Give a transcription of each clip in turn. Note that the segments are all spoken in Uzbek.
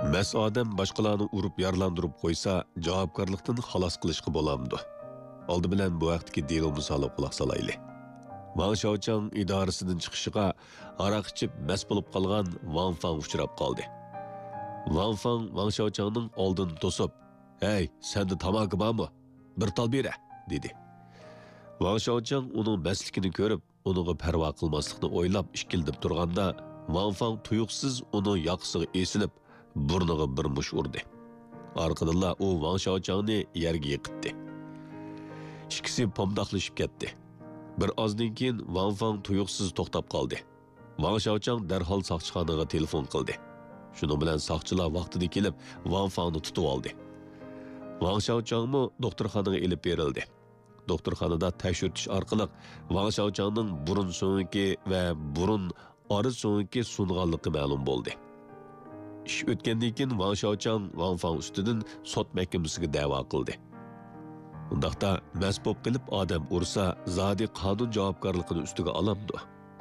Мәс адам башқаларны urib yarlandırıp qo'ysa, javobgarlikdan xalos qilishga bo'lamdi. Oldi bilan bu vaqtdagi delo misoli quloq solayli. Wang Shaochang idorasidan chiqishiga aroq ichib mast bo'lib qolgan Wang Fang uchrab qoldi. Wang Fang Wang Shaochangning oldini to'sib, "Hey, senda tamaki bormi? Bir tal bera", dedi. Wang Shaochang uning mastligini ko'rib, uningga parvo qilmaslikni o'ylab ishkilib turganda, Wang Fang tuyuqsiz uning yoqasiga esilib, burniga bir mush urdi. Arqadınla o Wang Shaochangni yerga yiqitdi. İkisi pomdaqlashib ketdi. Bir ozdan keyin Wang Fang tuyuqsiz to'xtab qoldi. Wang Shaochang darhol soqchixonaga telefon qildi. Shuning bilan soqchilar vaqtida kelib Wang Fangni tutib oldi. Wang Shaochangmi doktorxonaga elib berildi. Doktorxonada tekshirtish orqali Wang Shaochangning burun so'ngi va burun ori so'ngi sunganligi ma'lum bo'ldi. İş o'tgandan keyin Wang Shaochang Wang Fang ustidan sot mahkamasiga da'vo qildi. Undaqda mast bo'lib qilib odam ursa, zodi qonun javobgarligini ustiga olamdi.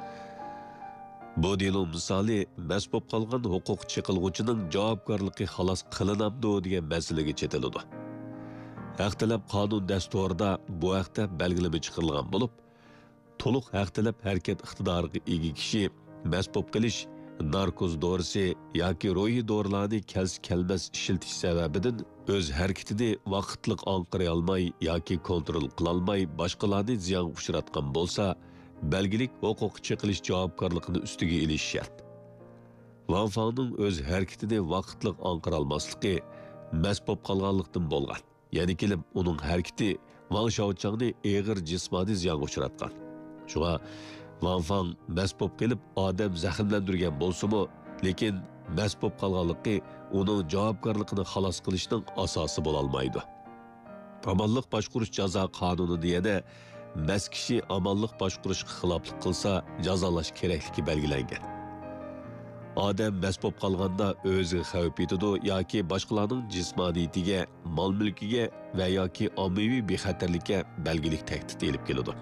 Bu delo misoli mast bo'lib qolgan huquq chiqilg'uchining javobgarligi xalos qilinamdi degan masalaga chetiladi. Haq talab qonun dasturida bu haqda belgilama chiqarilgan bo'lib, to'liq haq talab harakat iqtidoriga ega kishi mast bo'lib qilish narkoz dorisi yoki ruhiy dorilarni kelmas ishiltish sababidan o'z harakatini vaqtliq anqiray olmay yoki kontrol qila olmay boshqalarni ziyonga uchratgan bo'lsa, belgilik huquq chiqilish javobgarligini ustiga olish shart. Wang Fangning o'z harakatini vaqtliq anqira olmasligi mast bo'lib qolganlikdan bo'lgan. Ya'ni kelib uning harakati Wang Shaochangni og'ir jismoniy ziyonga uchratgan. Shunga Wang Fang mast bo'lib kelib odam zaxmlantirgan bo'lsa-mu, lekin mast bo'lib qolganligi uning javobgarligini xalos qilishning asosi bo'la olmaydi. Amonlik boshqarish jazo qonunida yana mast kishi amonlik boshqarishga xiloflik qilsa jazolash kerakligi belgilangan. Odam mast bo'lib qolganda o'ziga xavf yetadi yoki boshqalarning jismoniyatiga, mol-mulkiga va yoki ommaviy bexatarlikka belgilik tahdid elib keladi.